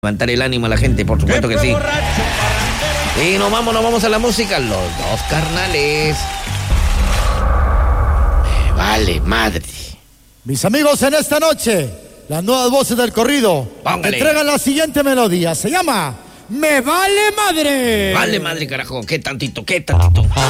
Levantar el ánimo a la gente, por supuesto que sí. Y nos vamos a la música. Los dos carnales. Vale, madre. Mis amigos, en esta noche, las nuevas voces del corrido entregan la siguiente melodía. Se llama Me Vale Madre. Vale madre, carajo. ¿Qué tantito?